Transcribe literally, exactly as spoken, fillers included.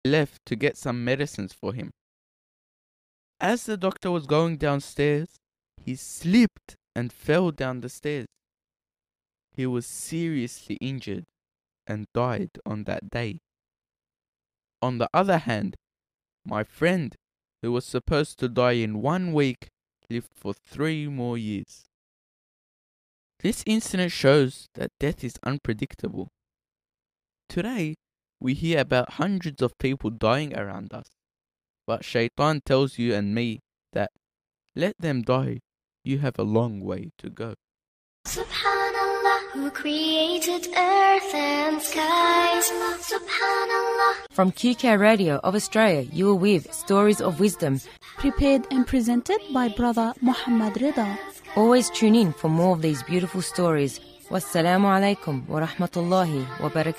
left to get some medicines for him. As the doctor was going downstairs, he slipped and fell down the stairs. He was seriously injured and died on that day. On the other hand, my friend, who was supposed to die in one week, lived for three more years. This incident shows that death is unpredictable. Today, we hear about hundreds of people dying around us, but Shaitan tells you and me that let them die, you have a long way to go. Subhanallah, who created earth and skies. Subhanallah. From Q K Radio of Australia, you are with Stories of Wisdom, prepared and presented by Brother Muhammad Rida. Always tune in for more of these beautiful stories. Wassalamu alaikum wa rahmatullahi wa barakatuh.